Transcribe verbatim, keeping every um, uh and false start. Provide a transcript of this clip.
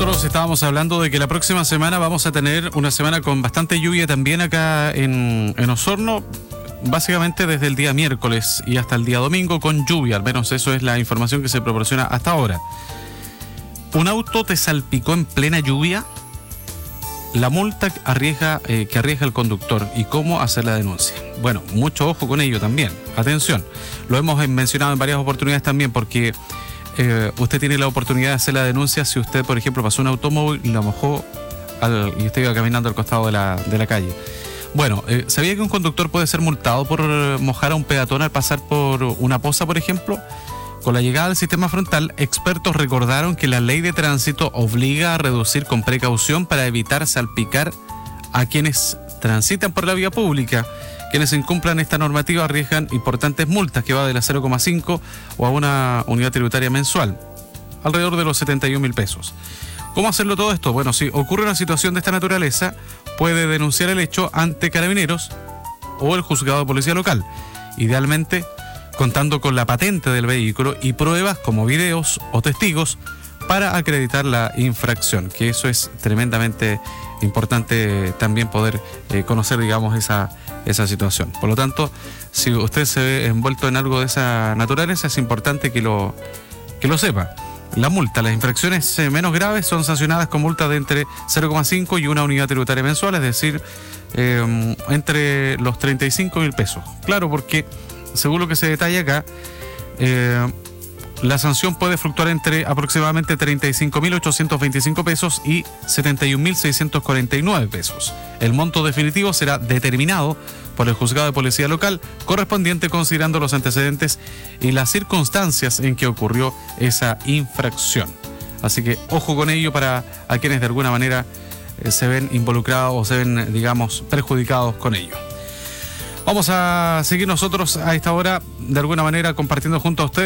Nosotros estábamos hablando de que la próxima semana vamos a tener una semana con bastante lluvia también acá en, en Osorno, básicamente desde el día miércoles y hasta el día domingo con lluvia, al menos eso es la información que se proporciona hasta ahora. ¿Un auto te salpicó en plena lluvia? La multa arriesga, eh, que arriesga el conductor y cómo hacer la denuncia. Bueno, mucho ojo con ello también. Atención, lo hemos mencionado en varias oportunidades también porque eh, usted tiene la oportunidad de hacer la denuncia si usted, por ejemplo, pasó un automóvil y lo mojó al, y usted iba caminando al costado de la, de la calle. Bueno, eh, ¿sabía que un conductor puede ser multado por mojar a un peatón al pasar por una poza, por ejemplo? Con la llegada del sistema frontal, expertos recordaron que la ley de tránsito obliga a reducir con precaución para evitar salpicar a quienes transitan por la vía pública. Quienes incumplan esta normativa arriesgan importantes multas que va de la cero coma cinco o a una unidad tributaria mensual, alrededor de los setenta y un mil pesos. ¿Cómo hacerlo todo esto? Bueno, si ocurre una situación de esta naturaleza, puede denunciar el hecho ante Carabineros o el juzgado de policía local. Idealmente, contando con la patente del vehículo y pruebas como videos o testigos para acreditar la infracción, que eso es tremendamente importante también poder eh, conocer, digamos, esa, esa situación. Por lo tanto, si usted se ve envuelto en algo de esa naturaleza, es importante que lo, que lo sepa. La multa, las infracciones eh, menos graves son sancionadas con multas de entre cero coma cinco y una unidad tributaria mensual, es decir, eh, entre los treinta y cinco mil pesos. Claro, porque según lo que se detalla acá, eh, la sanción puede fluctuar entre aproximadamente treinta y cinco mil ochocientos veinticinco pesos y setenta y un mil seiscientos cuarenta y nueve pesos. El monto definitivo será determinado por el juzgado de policía local correspondiente considerando los antecedentes y las circunstancias en que ocurrió esa infracción. Así que ojo con ello para a quienes de alguna manera eh, se ven involucrados o se ven, digamos, perjudicados con ello. Vamos a seguir nosotros a esta hora de alguna manera compartiendo junto a ustedes